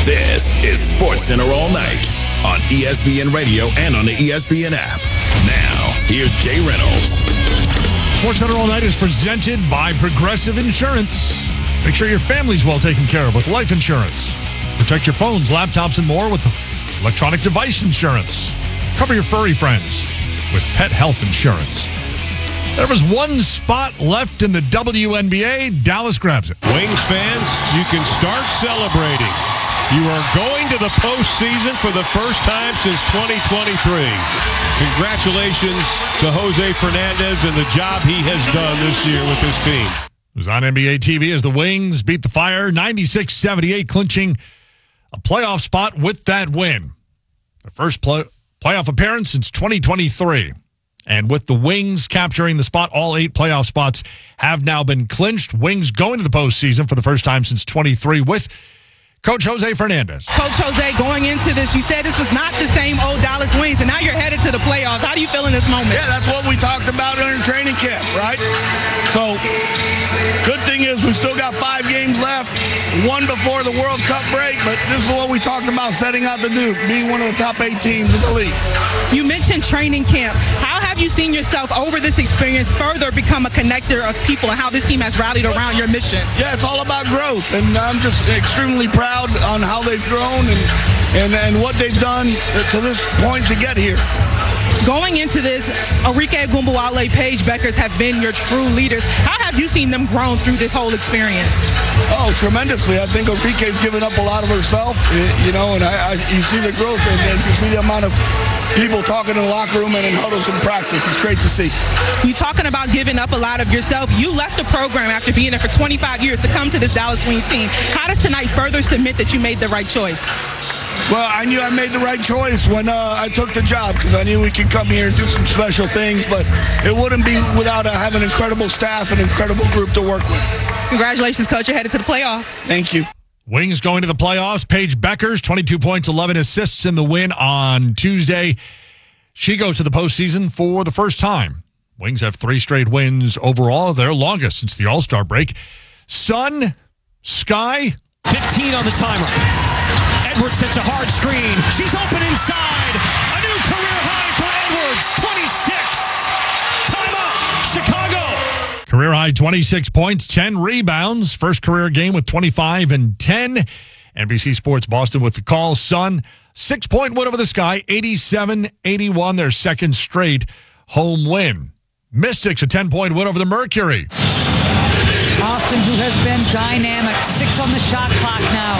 This is SportsCenter All Night on ESPN Radio and on the ESPN app. Now, here's Jay Reynolds. SportsCenter All Night is presented by Progressive Insurance. Make sure your family's well taken care of with life insurance. Protect your phones, laptops, and more with electronic device insurance. Cover your furry friends with pet health insurance. There was one spot left in the WNBA. Dallas grabs it. Wings fans, you can start celebrating. You are going to the postseason for the first time since 2023. Congratulations to Jose Fernandez and the job he has done this year with this team. It was on NBA TV as the Wings beat the Fire 96-78, clinching a playoff spot with that win. Their first playoff appearance since 2023. And with the Wings capturing the spot, all 8 playoff spots have now been clinched. Wings going to the postseason for the first time since 23 with Coach Jose Fernandez. Coach Jose, going into this, you said this was not the same old Dallas Wings, and now you're headed to the playoffs. How do you feel in this moment? Yeah, that's what we talked about during training camp, right? So, good thing is we still got 5 games left, one before the World Cup break, but this is what we talked about setting out to do, being one of the top 8 teams in the league. You mentioned training camp. How have you seen yourself over this experience further become a connector of people and how this team has rallied around your mission? Yeah, it's all about growth, and I'm just extremely proud on how they've grown and what they've done to this point to get here. Going into this, Arike Ogunbowale, Paige Beckers have been your true leaders. How have you seen them grow through this whole experience? Oh, tremendously. I think Arike's given up a lot of herself, and you see the growth and you see the amount of people talking in the locker room and in huddles in practice. It's great to see. You talking about giving up a lot of yourself. You left the program after being there for 25 years to come to this Dallas Wings team. How does tonight further submit that you made the right choice? Well, I knew I made the right choice when I took the job because I knew we could come here and do some special things, but it wouldn't be without having an incredible staff and incredible group to work with. Congratulations, Coach. You're headed to the playoffs. Thank you. Wings going to the playoffs. Paige Beckers, 22 points, 11 assists in the win on Tuesday. She goes to the postseason for the first time. Wings have 3 straight wins overall, their longest since the All-Star break. Sun, Sky. 15 on the timer. Edwards sets a hard screen. She's open inside. A new career high for Edwards. 26. Timeout. Chicago. Career high 26 points, 10 rebounds. First career game with 25 and 10. NBC Sports Boston with the call. Sun, 6-point win over the Sky, 87-81, their second straight home win. Mystics, a 10-point win over the Mercury. Austin, who has been dynamic, 6 on the shot clock now.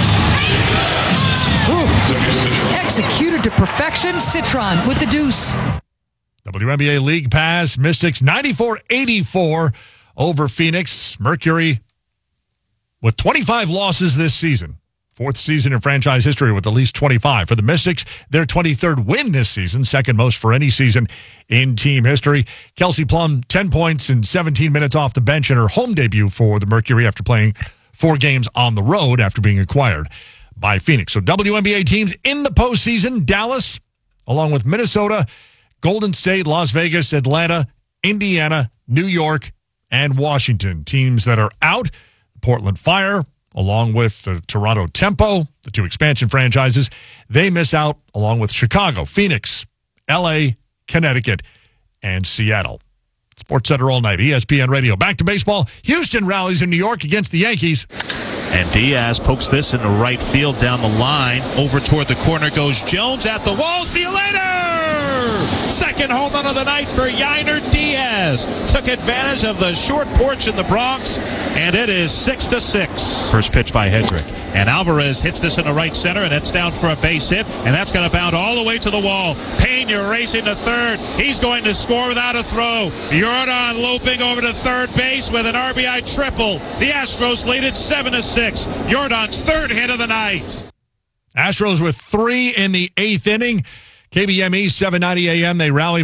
Ooh. Executed to perfection. Citron with the deuce. WNBA League Pass, Mystics 94-84 over Phoenix. Mercury with 25 losses this season. 4th season in franchise history with at least 25. For the Mystics, their 23rd win this season, second most for any season in team history. Kelsey Plum, 10 points in 17 minutes off the bench in her home debut for the Mercury after playing 4 games on the road after being acquired by Phoenix. So WNBA teams in the postseason, Dallas, along with Minnesota, Golden State, Las Vegas, Atlanta, Indiana, New York, and Washington. Teams that are out, Portland Fire, along with the Toronto Tempo, the 2 expansion franchises, they miss out along with Chicago, Phoenix, L.A., Connecticut, and Seattle. SportsCenter All Night, ESPN Radio. Back to baseball. Houston rallies in New York against the Yankees. And Diaz pokes this into right field down the line. Over toward the corner goes Jones at the wall. See you later! Second home run of the night for Yainer Diaz. Took advantage of the short porch in the Bronx, and it is 6-6. First pitch by Hedrick. And Alvarez hits this in the right center, and it's down for a base hit, and that's going to bound all the way to the wall. Pena racing to third. He's going to score without a throw. Jordan loping over to third base with an RBI triple. The Astros lead it 7-6. Jordan's 3rd hit of the night. Astros with 3 in the 8th inning. KBME 790 AM. They rally